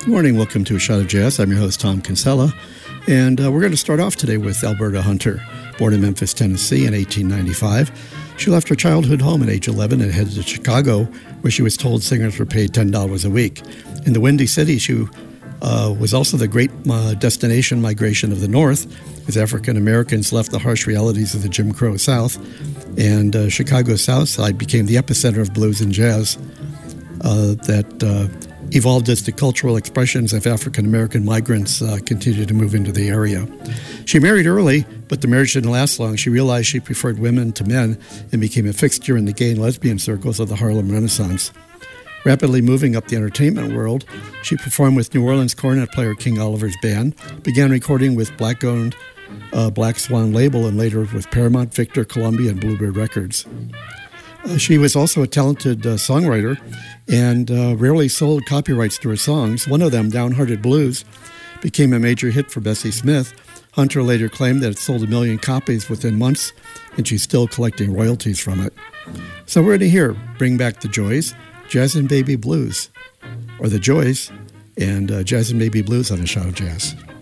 Good morning. Welcome to A Shot of Jazz. I'm your host, Tom Kinsella. And we're going to start off today with Alberta Hunter. Born in Memphis, Tennessee in 1895, she left her childhood home at age 11 and headed to Chicago, where she was told singers were paid $10 a week. In the Windy City, she was also the great destination migration of the North, as African Americans left the harsh realities of the Jim Crow South, and Chicago's South Side became the epicenter of blues and jazz that evolved as the cultural expressions of African American migrants continued to move into the area. She married early, but the marriage didn't last long. She realized she preferred women to men and became a fixture in the gay and lesbian circles of the Harlem Renaissance. Rapidly moving up the entertainment world, she performed with New Orleans cornet player King Oliver's band, began recording with Black-owned Black Swan label, and later with Paramount, Victor, Columbia, and Bluebird Records. She was also a talented songwriter and rarely sold copyrights to her songs. One of them, Downhearted Blues, became a major hit for Bessie Smith. Hunter later claimed that it sold 1 million copies within months, and she's still collecting royalties from it. So we're going to hear Bring Back the Joys, Jazz and Baby Blues, or the Joys, and Jazz and Baby Blues on A Shot of Jazz.